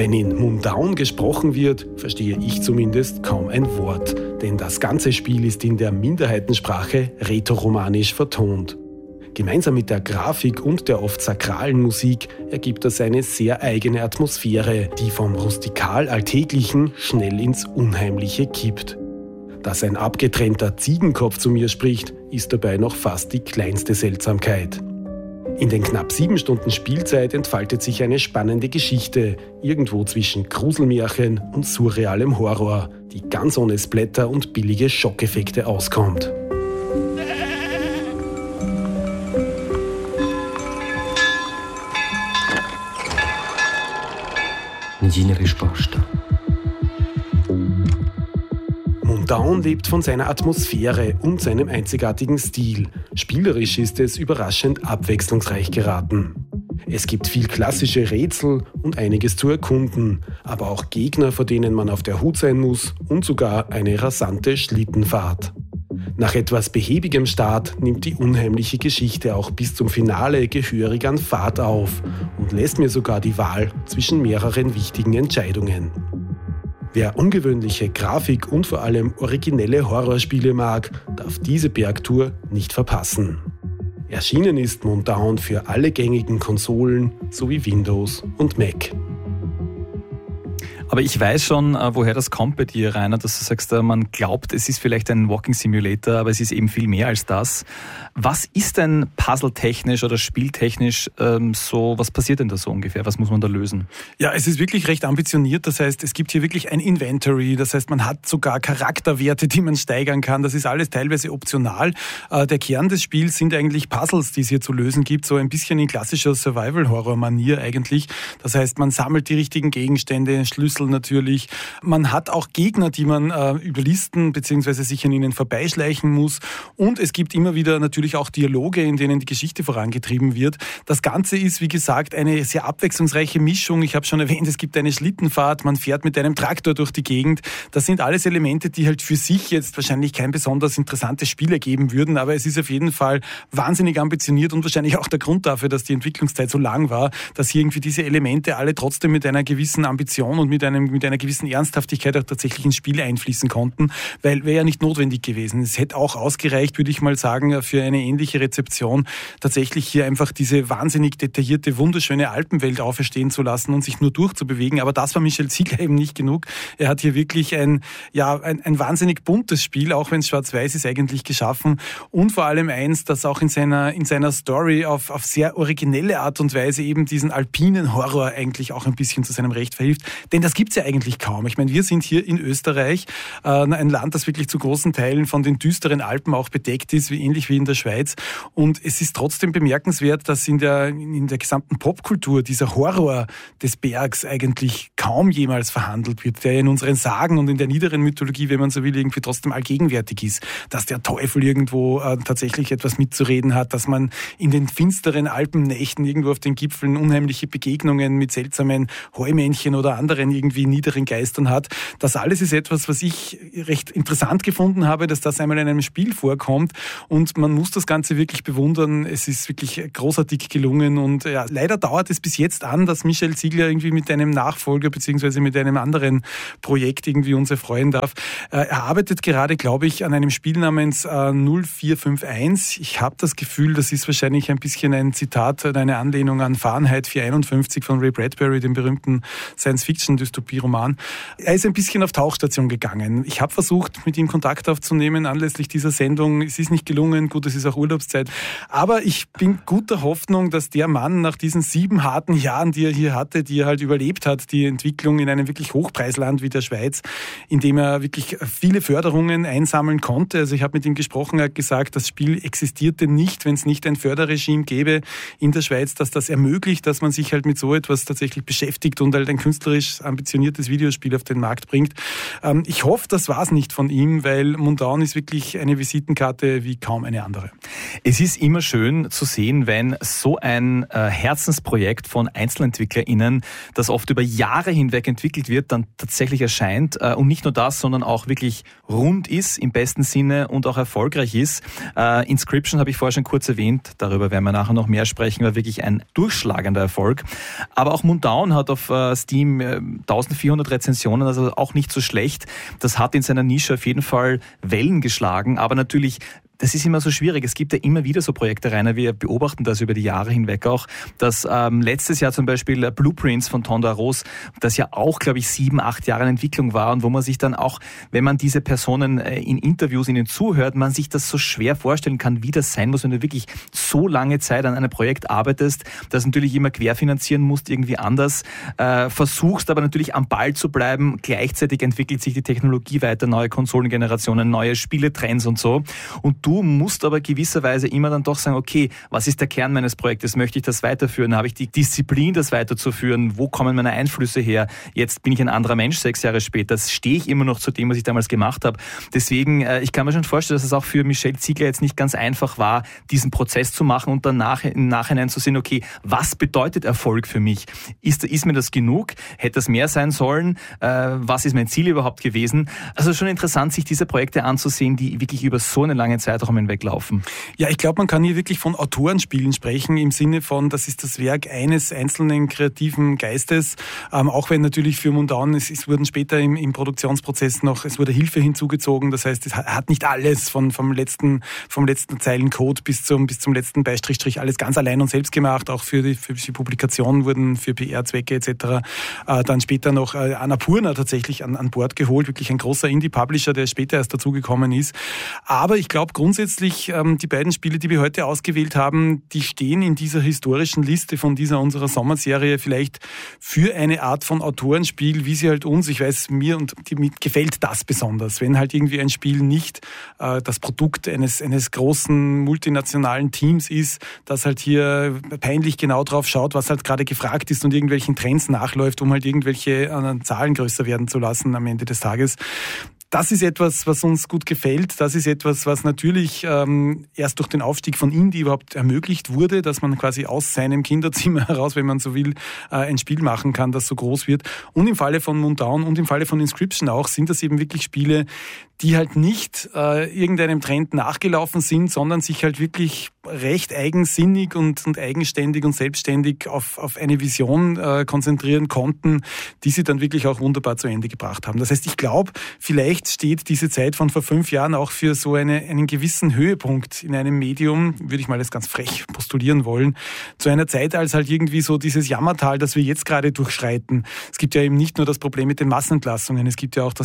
Wenn in Mundaun gesprochen wird, verstehe ich zumindest kaum ein Wort, denn das ganze Spiel ist in der Minderheitensprache rätoromanisch vertont. Gemeinsam mit der Grafik und der oft sakralen Musik ergibt das eine sehr eigene Atmosphäre, die vom rustikal-alltäglichen schnell ins Unheimliche kippt. Dass ein abgetrennter Ziegenkopf zu mir spricht, ist dabei noch fast die kleinste Seltsamkeit. In den knapp 7 Stunden Spielzeit entfaltet sich eine spannende Geschichte, irgendwo zwischen Gruselmärchen und surrealem Horror, die ganz ohne Splatter und billige Schockeffekte auskommt. Nidina risposta. Mundaun lebt von seiner Atmosphäre und seinem einzigartigen Stil. Spielerisch ist es überraschend abwechslungsreich geraten. Es gibt viel klassische Rätsel und einiges zu erkunden, aber auch Gegner, vor denen man auf der Hut sein muss und sogar eine rasante Schlittenfahrt. Nach etwas behäbigem Start nimmt die unheimliche Geschichte auch bis zum Finale gehörig an Fahrt auf und lässt mir sogar die Wahl zwischen mehreren wichtigen Entscheidungen. Wer ungewöhnliche Grafik und vor allem originelle Horrorspiele mag, darf diese Bergtour nicht verpassen. Erschienen ist Mundaun für alle gängigen Konsolen sowie Windows und Mac. Aber ich weiß schon, woher das kommt bei dir, Rainer, dass du sagst, man glaubt, es ist vielleicht ein Walking Simulator, aber es ist eben viel mehr als das. Was ist denn puzzletechnisch oder spieltechnisch was passiert denn da so ungefähr? Was muss man da lösen? Ja, es ist wirklich recht ambitioniert. Das heißt, es gibt hier wirklich ein Inventory. Das heißt, man hat sogar Charakterwerte, die man steigern kann. Das ist alles teilweise optional. Der Kern des Spiels sind eigentlich Puzzles, die es hier zu lösen gibt. So ein bisschen in klassischer Survival-Horror-Manier eigentlich. Das heißt, man sammelt die richtigen Gegenstände, Schlüssel natürlich. Man hat auch Gegner, die man überlisten bzw. sich an ihnen vorbeischleichen muss. Und es gibt immer wieder natürlich auch Dialoge, in denen die Geschichte vorangetrieben wird. Das Ganze ist, wie gesagt, eine sehr abwechslungsreiche Mischung. Ich habe schon erwähnt, es gibt eine Schlittenfahrt, man fährt mit einem Traktor durch die Gegend. Das sind alles Elemente, die halt für sich jetzt wahrscheinlich kein besonders interessantes Spiel ergeben würden, aber es ist auf jeden Fall wahnsinnig ambitioniert und wahrscheinlich auch der Grund dafür, dass die Entwicklungszeit so lang war, dass hier irgendwie diese Elemente alle trotzdem mit einer gewissen Ambition und mit einer gewissen Ernsthaftigkeit auch tatsächlich ins Spiel einfließen konnten, weil wäre ja nicht notwendig gewesen. Es hätte auch ausgereicht, würde ich mal sagen, für eine ähnliche Rezeption, tatsächlich hier einfach diese wahnsinnig detaillierte, wunderschöne Alpenwelt auferstehen zu lassen und sich nur durchzubewegen. Aber das war Michel Ziegler eben nicht genug. Er hat hier wirklich ein wahnsinnig buntes Spiel, auch wenn es schwarz-weiß ist, eigentlich geschaffen. Und vor allem eins, das auch in seiner Story auf sehr originelle Art und Weise eben diesen alpinen Horror eigentlich auch ein bisschen zu seinem Recht verhilft. Denn das gibt's ja eigentlich kaum. Ich meine, wir sind hier in Österreich, ein Land, das wirklich zu großen Teilen von den düsteren Alpen auch bedeckt ist, ähnlich wie in der Schweiz. Und es ist trotzdem bemerkenswert, dass in der gesamten Popkultur dieser Horror des Bergs eigentlich kaum jemals verhandelt wird, der in unseren Sagen und in der niederen Mythologie, wenn man so will, irgendwie trotzdem allgegenwärtig ist. Dass der Teufel irgendwo tatsächlich etwas mitzureden hat, dass man in den finsteren Alpennächten irgendwo auf den Gipfeln unheimliche Begegnungen mit seltsamen Heumännchen oder anderen irgendwie niederen Geistern hat. Das alles ist etwas, was ich recht interessant gefunden habe, dass das einmal in einem Spiel vorkommt und man muss das Ganze wirklich bewundern. Es ist wirklich großartig gelungen und ja, leider dauert es bis jetzt an, dass Michel Ziegler irgendwie mit einem Nachfolger bzw. mit einem anderen Projekt irgendwie uns erfreuen darf. Er arbeitet gerade, glaube ich, an einem Spiel namens 0451. Ich habe das Gefühl, das ist wahrscheinlich ein bisschen ein Zitat, eine Anlehnung an Fahrenheit 451 von Ray Bradbury, dem berühmten Science-Fiction-Dystopie-Roman. Er ist ein bisschen auf Tauchstation gegangen. Ich habe versucht, mit ihm Kontakt aufzunehmen anlässlich dieser Sendung. Es ist nicht gelungen. Gut, es ist auch Urlaubszeit. Aber ich bin guter Hoffnung, dass der Mann nach diesen 7 harten Jahren, die er hier hatte, die er halt überlebt hat, die Entwicklung in einem wirklich Hochpreisland wie der Schweiz, in dem er wirklich viele Förderungen einsammeln konnte. Also ich habe mit ihm gesprochen, er hat gesagt, das Spiel existierte nicht, wenn es nicht ein Förderregime gäbe in der Schweiz, dass das ermöglicht, dass man sich halt mit so etwas tatsächlich beschäftigt und halt ein künstlerisch ambitioniertes Videospiel auf den Markt bringt. Ich hoffe, das war es nicht von ihm, weil Mundown ist wirklich eine Visitenkarte wie kaum eine andere. Es ist immer schön zu sehen, wenn so ein Herzensprojekt von EinzelentwicklerInnen, das oft über Jahre hinweg entwickelt wird, dann tatsächlich erscheint und nicht nur das, sondern auch wirklich rund ist im besten Sinne und auch erfolgreich ist. Inscription habe ich vorher schon kurz erwähnt, darüber werden wir nachher noch mehr sprechen, war wirklich ein durchschlagender Erfolg. Aber auch Mundown hat auf Steam 1400 Rezensionen, also auch nicht so schlecht. Das hat in seiner Nische auf jeden Fall Wellen geschlagen, aber natürlich, das ist immer so schwierig. Es gibt ja immer wieder so Projekte, Rainer, wir beobachten das über die Jahre hinweg auch, dass letztes Jahr zum Beispiel Blueprints von Tonda Rose, das ja auch, glaube ich, 7-8 Jahre in Entwicklung war und wo man sich dann auch, wenn man diese Personen in Interviews ihnen zuhört, man sich das so schwer vorstellen kann, wie das sein muss, wenn du wirklich so lange Zeit an einem Projekt arbeitest, das natürlich immer querfinanzieren musst, irgendwie anders, versuchst aber natürlich am Ball zu bleiben. Gleichzeitig entwickelt sich die Technologie weiter, neue Konsolengenerationen, neue Spieletrends und so. Und du musst aber gewisserweise immer dann doch sagen, okay, was ist der Kern meines Projektes? Möchte ich das weiterführen? Habe ich die Disziplin, das weiterzuführen? Wo kommen meine Einflüsse her? Jetzt bin ich ein anderer Mensch, 6 Jahre später. Stehe ich immer noch zu dem, was ich damals gemacht habe? Deswegen, ich kann mir schon vorstellen, dass es auch für Michel Ziegler jetzt nicht ganz einfach war, diesen Prozess zu machen und danach im Nachhinein zu sehen, okay, was bedeutet Erfolg für mich? Ist mir das genug? Hätte das mehr sein sollen? Was ist mein Ziel überhaupt gewesen? Also schon interessant, sich diese Projekte anzusehen, die wirklich über so eine lange Zeit hinweglaufen. Ja, ich glaube, man kann hier wirklich von Autorenspielen sprechen, im Sinne von, das ist das Werk eines einzelnen kreativen Geistes, auch wenn natürlich für Mundown, es wurden später im Produktionsprozess noch, es wurde Hilfe hinzugezogen, das heißt, es hat nicht alles vom letzten Zeilencode bis zum letzten Beistrich alles ganz allein und selbst gemacht, auch für die Publikationen wurden für PR-Zwecke etc. Dann später noch Annapurna tatsächlich an Bord geholt, wirklich ein großer Indie-Publisher, der später erst dazugekommen ist. Aber ich glaube grundsätzlich, die beiden Spiele, die wir heute ausgewählt haben, die stehen in dieser historischen Liste von unserer Sommerserie vielleicht für eine Art von Autorenspiel, wie sie halt uns, ich weiß, mir gefällt das besonders, wenn halt irgendwie ein Spiel nicht das Produkt eines großen multinationalen Teams ist, das halt hier peinlich genau drauf schaut, was halt gerade gefragt ist und irgendwelchen Trends nachläuft, um halt irgendwelche Zahlen größer werden zu lassen am Ende des Tages. Das ist etwas, was uns gut gefällt. Das ist etwas, was natürlich erst durch den Aufstieg von Indie überhaupt ermöglicht wurde, dass man quasi aus seinem Kinderzimmer heraus, wenn man so will, ein Spiel machen kann, das so groß wird. Und im Falle von Mundown und im Falle von Inscription auch sind das eben wirklich Spiele, die halt nicht irgendeinem Trend nachgelaufen sind, sondern sich halt wirklich recht eigensinnig und eigenständig und selbstständig auf eine Vision konzentrieren konnten, die sie dann wirklich auch wunderbar zu Ende gebracht haben. Das heißt, ich glaube, vielleicht steht diese Zeit von vor 5 Jahren auch für so einen gewissen Höhepunkt in einem Medium, würde ich mal das ganz frech postulieren wollen, zu einer Zeit, als halt irgendwie so dieses Jammertal, das wir jetzt gerade durchschreiten. Es gibt ja eben nicht nur das Problem mit den Massenentlassungen, es gibt ja auch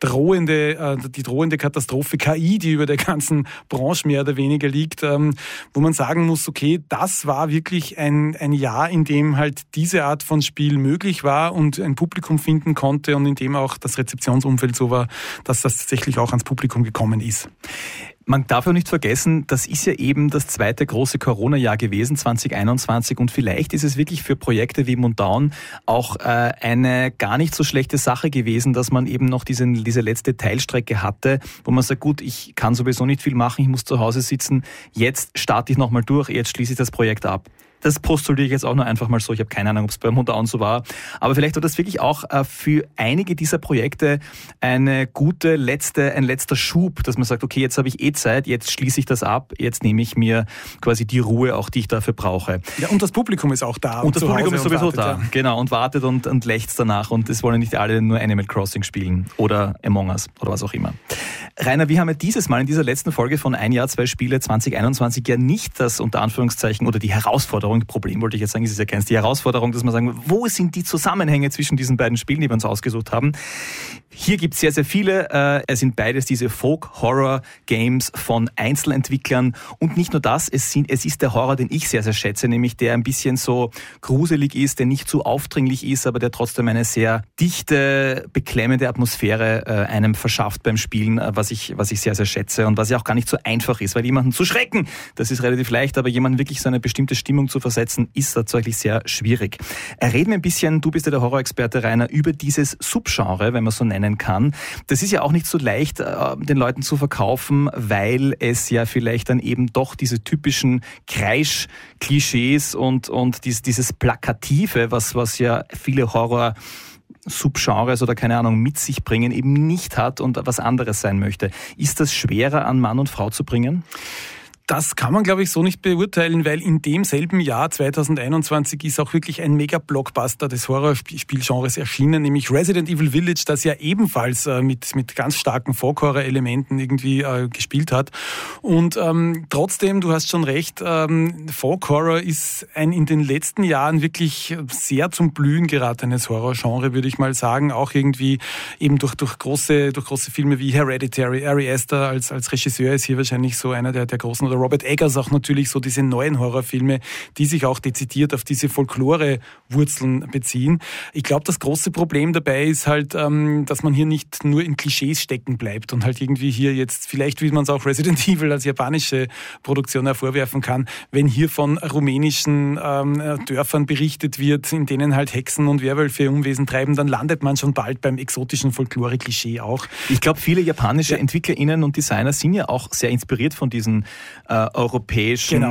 die drohende Katastrophe KI, die über der ganzen Branche mehr oder weniger liegt, wo man sagen muss, okay, das war wirklich ein Jahr, in dem halt diese Art von Spiel möglich war und ein Publikum finden konnte und in dem auch das Rezeptionsumfeld so war, dass das tatsächlich auch ans Publikum gekommen ist. Man darf auch nicht vergessen, das ist ja eben das zweite große Corona-Jahr gewesen, 2021. Und vielleicht ist es wirklich für Projekte wie Mundown auch eine gar nicht so schlechte Sache gewesen, dass man eben noch diese letzte Teilstrecke hatte, wo man sagt, gut, ich kann sowieso nicht viel machen, ich muss zu Hause sitzen, jetzt starte ich nochmal durch, jetzt schließe ich das Projekt ab. Das postuliere ich jetzt auch nur einfach mal so. Ich habe keine Ahnung, ob es bei Mundown so war. Aber vielleicht war das wirklich auch für einige dieser Projekte ein letzter Schub, dass man sagt, okay, jetzt habe ich Zeit, jetzt schließe ich das ab, jetzt nehme ich mir quasi die Ruhe, auch die ich dafür brauche. Ja, und das Publikum ist auch da. Und das Publikum ist sowieso da, ja. Genau, und wartet und lechzt danach. Und es wollen nicht alle nur Animal Crossing spielen oder Among Us oder was auch immer. Rainer, wir haben ja dieses Mal in dieser letzten Folge von Ein Jahr, 2 Spiele 2021 ja nicht das unter Anführungszeichen oder die Herausforderung, Problem wollte ich jetzt sagen, ist es ja keins, die Herausforderung, dass wir sagen, wo sind die Zusammenhänge zwischen diesen beiden Spielen, die wir uns ausgesucht haben? Hier gibt es sehr, sehr viele. Es sind beides diese Folk-Horror-Games von Einzelentwicklern. Und nicht nur das, es ist der Horror, den ich sehr, sehr schätze, nämlich der ein bisschen so gruselig ist, der nicht zu aufdringlich ist, aber der trotzdem eine sehr dichte, beklemmende Atmosphäre einem verschafft beim Spielen, was ich sehr, sehr schätze und was ja auch gar nicht so einfach ist, weil jemanden zu schrecken, das ist relativ leicht, aber jemanden wirklich so eine bestimmte Stimmung zu versetzen, ist tatsächlich sehr schwierig. Reden wir ein bisschen, du bist ja der Horrorexperte, Rainer, über dieses Subgenre, wenn man so nennen kann. Das ist ja auch nicht so leicht, den Leuten zu verkaufen, weil es ja vielleicht dann eben doch diese typischen Kreisch-Klischees und dieses Plakative, was ja viele Horror-Subgenres oder keine Ahnung mit sich bringen, eben nicht hat und was anderes sein möchte. Ist das schwerer an Mann und Frau zu bringen? Das kann man, glaube ich, so nicht beurteilen, weil in demselben Jahr 2021 ist auch wirklich ein Mega-Blockbuster des Horrorspielgenres erschienen, nämlich Resident Evil Village, das ja ebenfalls mit ganz starken Folk-Horror-Elementen irgendwie gespielt hat. Und trotzdem, du hast schon recht, Folk-Horror ist ein in den letzten Jahren wirklich sehr zum Blühen geratenes Horrorgenre, würde ich mal sagen. Auch irgendwie eben durch große Filme wie Hereditary. Ari Aster als Regisseur ist hier wahrscheinlich so einer der großen, oder Robert Eggers auch natürlich, so diese neuen Horrorfilme, die sich auch dezidiert auf diese Folklore-Wurzeln beziehen. Ich glaube, das große Problem dabei ist halt, dass man hier nicht nur in Klischees stecken bleibt und halt irgendwie hier jetzt, vielleicht wie man es auch Resident Evil als japanische Produktion hervorwerfen kann, wenn hier von rumänischen Dörfern berichtet wird, in denen halt Hexen und Werwölfe Unwesen treiben, dann landet man schon bald beim exotischen Folklore-Klischee auch. Ich glaube, viele japanische EntwicklerInnen und Designer sind ja auch sehr inspiriert von diesen europäischen,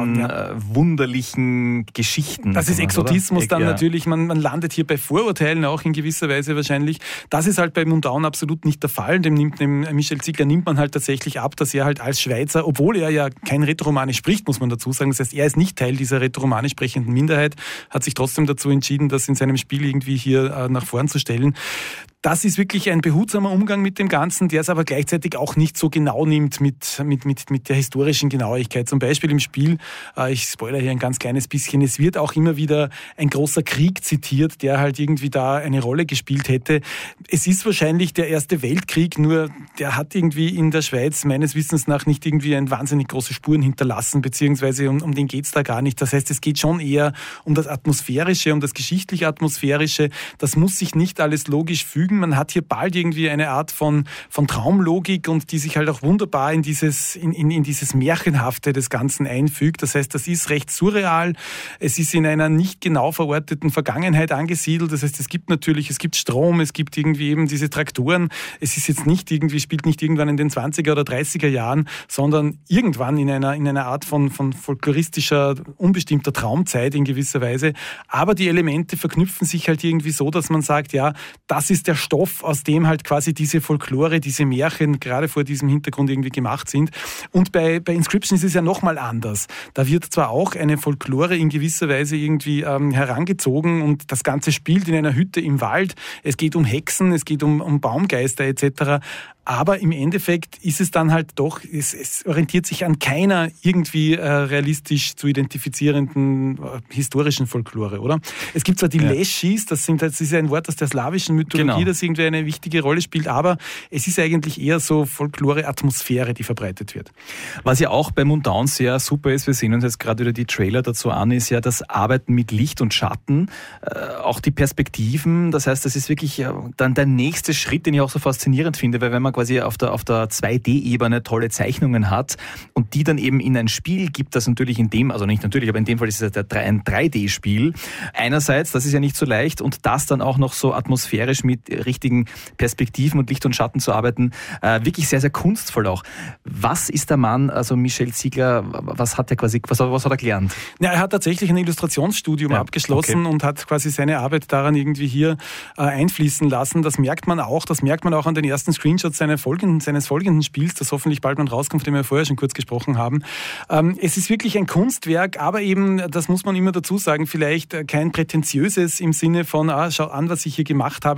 wunderlichen Geschichten. Das ist Exotismus oder? Dann natürlich, man landet hier bei Vorurteilen auch in gewisser Weise wahrscheinlich. Das ist halt bei Mundown absolut nicht der Fall. Dem Michel Ziegler nimmt man halt tatsächlich ab, dass er halt als Schweizer, obwohl er ja kein Rätoromanisch spricht, muss man dazu sagen, das heißt, er ist nicht Teil dieser rätoromanisch sprechenden Minderheit, hat sich trotzdem dazu entschieden, das in seinem Spiel irgendwie hier nach vorn zu stellen. Das ist wirklich ein behutsamer Umgang mit dem Ganzen, der es aber gleichzeitig auch nicht so genau nimmt mit der historischen Genauigkeit. Zum Beispiel im Spiel, ich spoilere hier ein ganz kleines bisschen, es wird auch immer wieder ein großer Krieg zitiert, der halt irgendwie da eine Rolle gespielt hätte. Es ist wahrscheinlich der Erste Weltkrieg, nur der hat irgendwie in der Schweiz meines Wissens nach nicht irgendwie ein wahnsinnig große Spuren hinterlassen, beziehungsweise um den geht's da gar nicht. Das heißt, es geht schon eher um das Atmosphärische, um das geschichtlich-atmosphärische. Das muss sich nicht alles logisch fügen. Man hat hier bald irgendwie eine Art von Traumlogik und die sich halt auch wunderbar in dieses Märchenhafte des Ganzen einfügt. Das heißt, das ist recht surreal. Es ist in einer nicht genau verorteten Vergangenheit angesiedelt. Das heißt, es gibt Strom, es gibt irgendwie eben diese Traktoren. Es ist jetzt nicht irgendwie, spielt nicht irgendwann in den 20er oder 30er Jahren, sondern irgendwann in einer Art von folkloristischer, unbestimmter Traumzeit in gewisser Weise. Aber die Elemente verknüpfen sich halt irgendwie so, dass man sagt, ja, das ist der Stoff, aus dem halt quasi diese Folklore, diese Märchen gerade vor diesem Hintergrund irgendwie gemacht sind. Und bei Inscription ist es ja nochmal anders. Da wird zwar auch eine Folklore in gewisser Weise irgendwie herangezogen und das Ganze spielt in einer Hütte im Wald. Es geht um Hexen, es geht um Baumgeister etc., aber im Endeffekt ist es dann halt doch, es orientiert sich an keiner irgendwie realistisch zu identifizierenden historischen Folklore, oder? Es gibt zwar die Leshis, das ist ein Wort aus der slawischen Mythologie, das irgendwie eine wichtige Rolle spielt, aber es ist eigentlich eher so Folklore-Atmosphäre, die verbreitet wird. Was ja auch bei Mundown sehr super ist, wir sehen uns jetzt gerade wieder die Trailer dazu an, ist ja das Arbeiten mit Licht und Schatten, auch die Perspektiven, das heißt, das ist wirklich dann der nächste Schritt, den ich auch so faszinierend finde, weil wenn man quasi auf der 2D-Ebene tolle Zeichnungen hat und die dann eben in ein Spiel gibt, das natürlich aber in dem Fall ist es ein 3D-Spiel. Einerseits, das ist ja nicht so leicht und das dann auch noch so atmosphärisch mit richtigen Perspektiven und Licht und Schatten zu arbeiten, wirklich sehr, sehr kunstvoll auch. Was ist der Mann, also Michel Ziegler, was hat er gelernt? Ja, er hat tatsächlich ein Illustrationsstudium abgeschlossen und hat quasi seine Arbeit daran irgendwie hier einfließen lassen. Das merkt man auch an den ersten Screenshots seines folgenden Spiels, das hoffentlich bald mal rauskommt, von dem wir vorher schon kurz gesprochen haben. Es ist wirklich ein Kunstwerk, aber eben, das muss man immer dazu sagen, vielleicht kein prätentiöses im Sinne von, schau an, was ich hier gemacht habe, sondern wie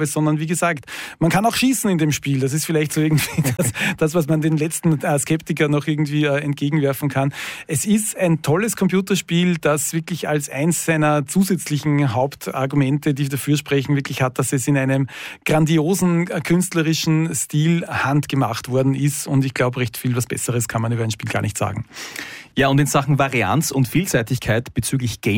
gesagt, man kann auch schießen in dem Spiel. Das ist vielleicht so irgendwie das was man den letzten Skeptiker noch irgendwie entgegenwerfen kann. Es ist ein tolles Computerspiel, das wirklich als eins seiner zusätzlichen Hauptargumente, die dafür sprechen, wirklich hat, dass es in einem grandiosen künstlerischen Stil handgemacht worden ist. Und ich glaube, recht viel was Besseres kann man über ein Spiel gar nicht sagen. Ja, und in Sachen Varianz und Vielseitigkeit bezüglich